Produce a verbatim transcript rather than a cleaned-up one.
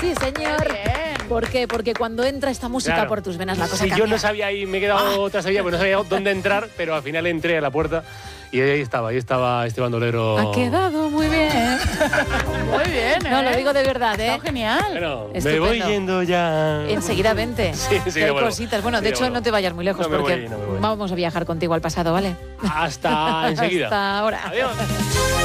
Sí, señor. ¿Por qué? Porque cuando entra esta música Claro. por tus venas la cosa Si cambia. yo no sabía ahí, me he quedado otra sabía, pues no sabía dónde entrar, pero al final entré a la puerta y ahí estaba, ahí estaba este bandolero. Ha quedado muy bien. Muy bien, ¿eh? No, lo digo de verdad, ¿eh? Está genial. Bueno, me Estupendo. voy yendo ya. Enseguida vente. Sí, enseguida Que hay vuelvo. cositas. Bueno, de Enseguida hecho, vuelvo. no te vayas muy lejos No me porque voy, no me voy. vamos a viajar contigo al pasado, ¿vale? Hasta enseguida. Hasta ahora. Adiós.